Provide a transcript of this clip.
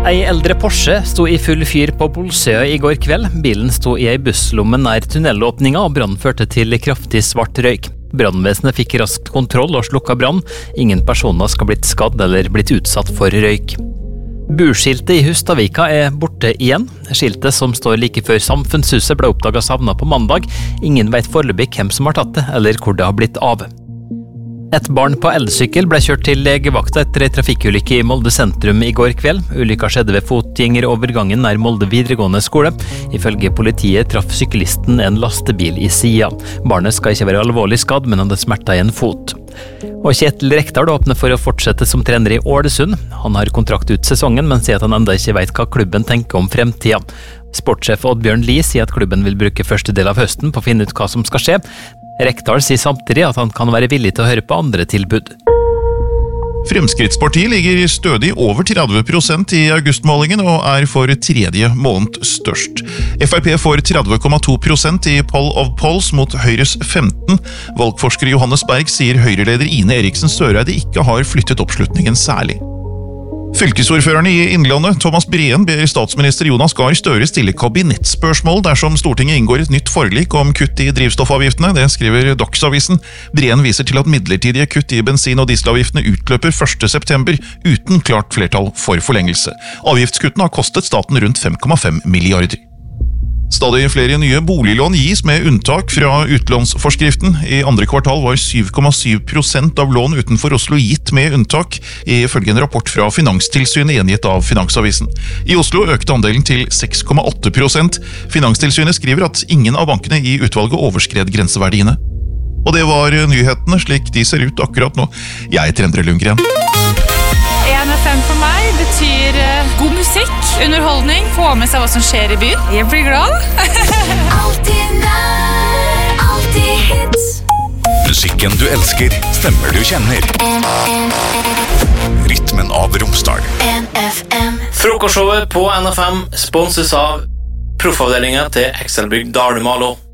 Ei eldre Porsche sto i full fyr på Bolsøya i går kveld. Bilen sto i ei busslomme nær tunnelåpninga, og brannen førte til kraftig svart røyk. Brannvesenet fikk raskt kontroll og slukka brann. Ingen personer skal blitt skadd eller blitt utsatt for røyk. Burskiltet i Hustadvika er borte igjen. Skiltet som står like før Samfunnshuset ble oppdaget savnet på mandag. Ingen vet foreløpig hvem som har tatt det, eller hvor det har blitt av. Et barn på elsykkel ble kjørt til legevakta etter en trafikkulykke i Molde sentrum i går kveld. Ulykka skjedde ved fotgjengerovergangen nær Molde videregående skole. Ifølge politiet traff syklisten en lastebil i sida. Barnet skal ikke være alvorlig skadd, men hadde smerter i en fot. Og Kjetil Rekdal åpner for å fortsette som trener i Ålesund. Han har kontrakt ut sesongen, men sier at han enda ikke vet hva klubben tenker om fremtida. Sportssjef Oddbjørn Lie sier at klubben vil bruke første del av høsten på å finne ut hva som skal skje. Rekdal sier samtidig at han kan være villig til å høre på andre tilbud. Fremskrittspartiet ligger stødig over 30% i augustmålingen og er for tredje måned størst. FrP får 30,2% i poll of polls mot Høyres 15%. Valgforsker Johannes Berg sier Høyre-leder Ine Eriksen Søreide ikke har flyttet oppslutningen særlig. Fylkesordførerne i Innlandet, Thomas Breen, ber statsminister Jonas Gahr Støre stille kabinettspørsmål dersom Stortinget inngår et nytt forlik om kutt i drivstoffavgiftene. Det skriver Dagsavisen. Breen viser til at midlertidige kutt i bensin- og dieselavgiftene utløper 1. september uten klart flertall for forlengelse. Avgiftskuttene har kostet staten rundt 5,5 milliarder. Stadig flere nye boliglån gis med unntak fra utlånsforskriften. I andre kvartal var 7,7% av lån utenfor Oslo gitt med unntak, ifølge en rapport fra Finanstilsynet gjengitt av Finansavisen. I Oslo økte andelen til 6,8%. Finanstilsynet skriver at ingen av bankene i utvalget overskred grenseverdiene. Og det var nyhetene slik de ser ut akkurat nå. Jeg heter Endre Lundgren. 1FM for meg betyr god musikk, underholdning, få med seg hva som skjer i byen. Jeg blir glad. Alltid nær, alltid hits. Musikken du elsker, stemmer du kjenner. Rytmen av Romsdal. NFM. Frokostshowet på NFM sponses av proffavdelingen til Excelbygg Dalmalo.